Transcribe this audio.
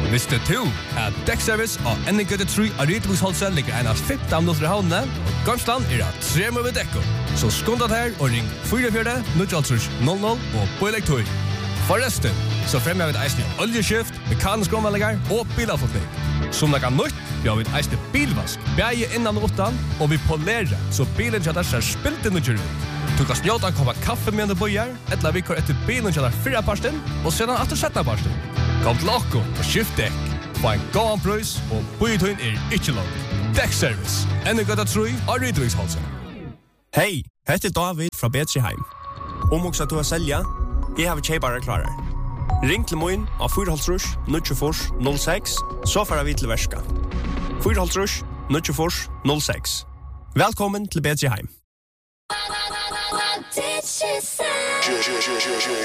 Visste du at Dekkservice og NGT3 av Rydviksholset ligger enast 15 minutter i havnene, og Gamsland at 3 med dekko. Så skundat her og ring 44 00 og på elektor. Forresten, så fremmer vi et eisende oljeskift, mekanisk omvallinger og bilavfotning. Som det kan nytt, vi har et eisende bilvask, beie innan og utan, og vi polerer, så bilen kjadar ser spilt inn og kjører ut. Du kan snjåta koppa kaffe med en bøyer, etla vi kår etter bilen kjadar 4 parsten, og sedan atter 17 parsten. Kom til okko og skift dekk. Få en gåan prøys, og bøytøyen ikke langt. Dekkservice, NGT3 av Rydviksholset. Hei, heter David fra Betriheim. Om också att du har sälja, jag har tjejbara klarar. Ring till mig av 4,5 06, så får vi till värska. 4,5 06. Välkommen till Betriheim.